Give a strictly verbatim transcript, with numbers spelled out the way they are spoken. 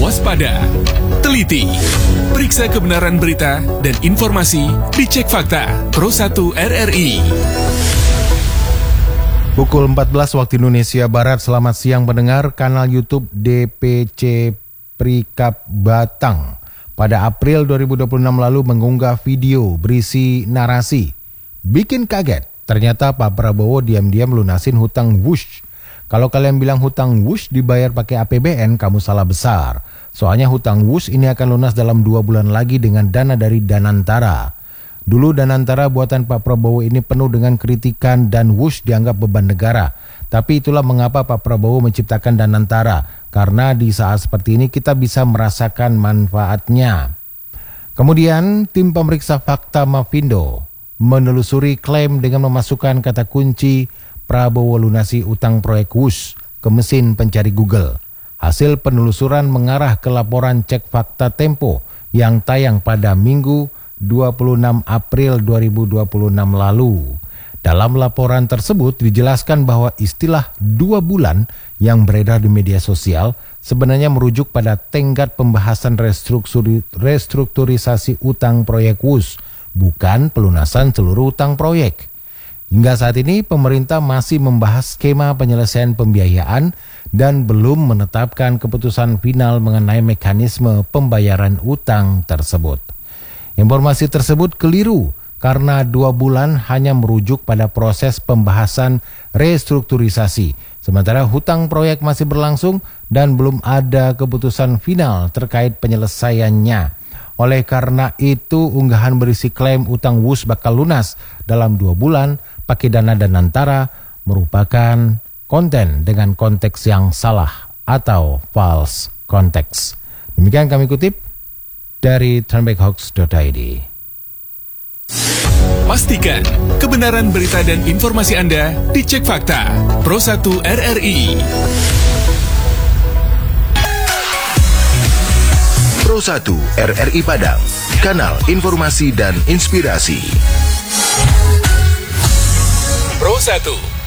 waspada, teliti, periksa kebenaran berita dan informasi, dicek fakta. Pro satu R R I. Pukul empat belas waktu Indonesia Barat. Selamat siang pendengar. Kanal YouTube D P C Prikap Batang pada April dua ribu dua puluh enam lalu mengunggah video berisi narasi bikin kaget. Ternyata Pak Prabowo diam-diam lunasin hutang Wush. Kalau kalian bilang hutang Wush dibayar pakai A P B N, kamu salah besar. Soalnya hutang Wush ini akan lunas dalam dua bulan lagi dengan dana dari Danantara. Dulu Danantara buatan Pak Prabowo ini penuh dengan kritikan dan Wush dianggap beban negara. Tapi itulah mengapa Pak Prabowo menciptakan Danantara. Karena di saat seperti ini kita bisa merasakan manfaatnya. Kemudian tim pemeriksa fakta Mafindo menelusuri klaim dengan memasukkan kata kunci Prabowo lunasi utang proyek Wush ke mesin pencari Google. Hasil penelusuran mengarah ke laporan cek fakta Tempo yang tayang pada Minggu dua puluh enam April dua ribu dua puluh enam lalu. Dalam laporan tersebut dijelaskan bahwa istilah dua bulan yang beredar di media sosial sebenarnya merujuk pada tenggat pembahasan restrukturi, restrukturisasi utang proyek Wush, bukan pelunasan seluruh utang proyek. Hingga saat ini pemerintah masih membahas skema penyelesaian pembiayaan dan belum menetapkan keputusan final mengenai mekanisme pembayaran utang tersebut. Informasi tersebut keliru karena dua bulan hanya merujuk pada proses pembahasan restrukturisasi. Sementara hutang proyek masih berlangsung dan belum ada keputusan final terkait penyelesaiannya. Oleh karena itu, unggahan berisi klaim utang Wush bakal lunas dalam dua bulan pakai dana Danantara merupakan konten dengan konteks yang salah atau false context. Demikian kami kutip dari turnbackhoax dot I D. Pastikan kebenaran berita dan informasi Anda dicek fakta. Pro satu R R I. Pro satu R R I Padang, kanal informasi dan inspirasi. Pro satu